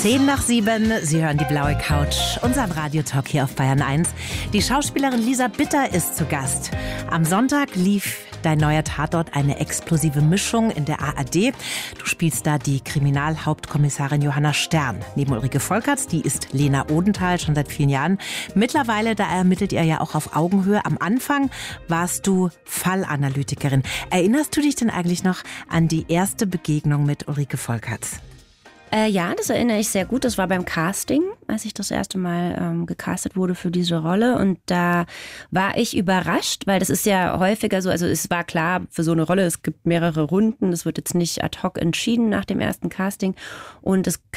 10:10. Sie hören die blaue Couch, unseren Radiotalk hier auf Bayern 1. Die Schauspielerin Lisa Bitter ist zu Gast. Am Sonntag lief dein neuer Tatort eine explosive Mischung in der ARD. Du spielst da die Kriminalhauptkommissarin Johanna Stern. Neben Ulrike Volkerts, die ist Lena Odenthal schon seit vielen Jahren. Mittlerweile, da ermittelt ihr ja auch auf Augenhöhe. Am Anfang warst du Fallanalytikerin. Erinnerst du dich denn eigentlich noch an die erste Begegnung mit Ulrike Volkerts? Ja, das erinnere ich sehr gut. Das war beim Casting, als ich das erste Mal gecastet wurde für diese Rolle. Und da war ich überrascht, weil das ist ja häufiger so, also es war klar, für so eine Rolle, es gibt mehrere Runden. Das wird jetzt nicht ad hoc entschieden nach dem ersten Casting. Und es